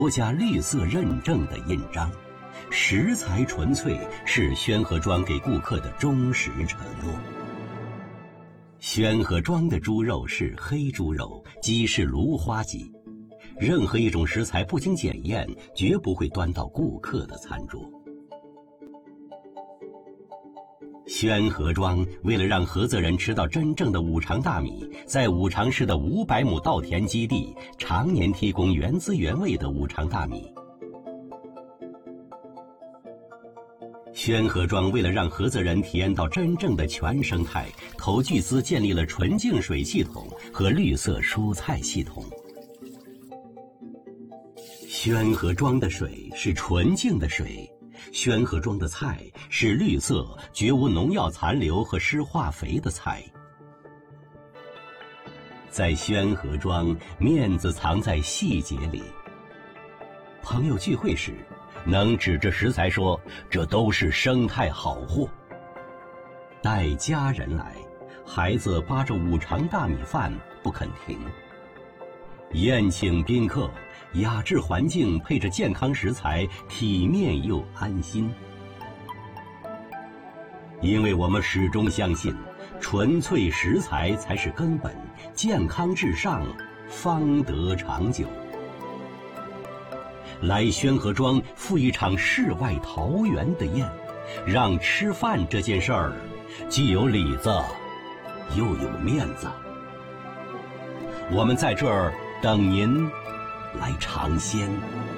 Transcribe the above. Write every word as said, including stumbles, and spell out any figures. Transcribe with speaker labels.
Speaker 1: 国家绿色认证的印章，食材纯粹是宣和庄给顾客的忠实承诺。宣和庄的猪肉是黑猪肉，鸡是芦花鸡，任何一种食材不经检验，绝不会端到顾客的餐桌。宣和庄为了让菏泽人吃到真正的五常大米，在五常市的五百亩稻田基地常年提供原汁原味的五常大米。宣和庄为了让菏泽人体验到真正的全生态，投巨资建立了纯净水系统和绿色蔬菜系统。宣和庄的水是纯净的水，宣和庄的菜是绿色、绝无农药残留和施化肥的菜。在宣和庄，面子藏在细节里。朋友聚会时，能指着食材说这都是生态好货。带家人来，孩子扒着五常大米饭不肯停。宴请宾客，雅致环境配着健康食材，体面又安心。因为我们始终相信，纯粹食材才是根本，健康至上，方得长久。来宣和庄赴一场世外桃源的宴，让吃饭这件事儿既有里子又有面子。我们在这儿等您来尝鲜。